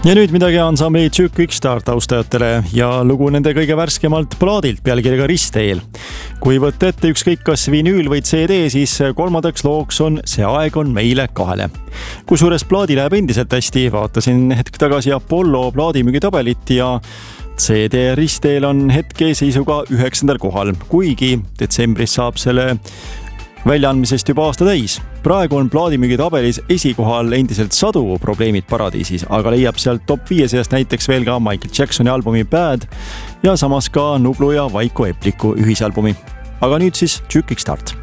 Ja nüüd midagi ansambli Quickstar taustajatele ja lugu nende kõige värskemalt plaadilt pealkirjaga Ristteel. Kui võtta ette ükskõik kas vinüül või CD, siis kolmandaks looks on See aeg on meile kahele. Kusjuures plaadi läheb endiselt hästi, vaatasin hetk tagasi Apollo plaadimüügitabelit ja CD Ristteel on hetkeseisuga 9. kohal, kuigi detsembris saab selle väljaandmisest juba aasta täis. Praegu on plaadimüügitabelis esikohal endiselt Sadu Probleemid paradiisis, aga leiab sealt top 5 seast näiteks veel ka Michael Jacksoni albumi Bad ja samas ka Nublu ja Vaiko Epliku ühisalbumi. Aga nüüd siis Quickstart.